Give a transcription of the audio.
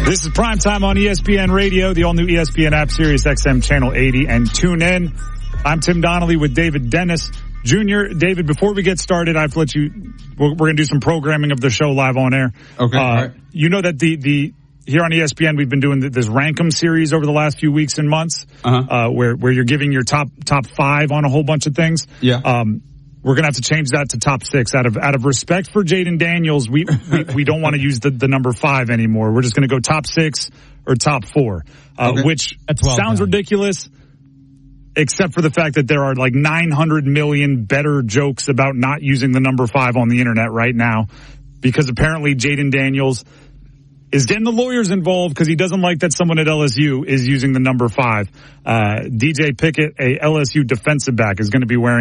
This is Primetime on ESPN Radio, the all-new ESPN app, Sirius XM Channel 80, and tune in. I'm Tim Donnelly with David Dennis Jr. David, before we get started, I have to let you, we're going to do some programming of the show live on air. Okay. All right. You know that here on ESPN, we've been doing this Rankum series over the last few weeks and months, where you're giving your top 5 on a whole bunch of things. Yeah. We're going to have to change that to top 6 out of respect for Jaden Daniels. We don't want to use the number 5 anymore. We're just going to go top 6 or top 4, which sounds ridiculous, except for the fact that there are like 900 million better jokes about not using the number 5 on the internet right now, because apparently Jaden Daniels is getting the lawyers involved because he doesn't like that someone at LSU is using the number 5. DJ Pickett, a LSU defensive back, is going to be wearing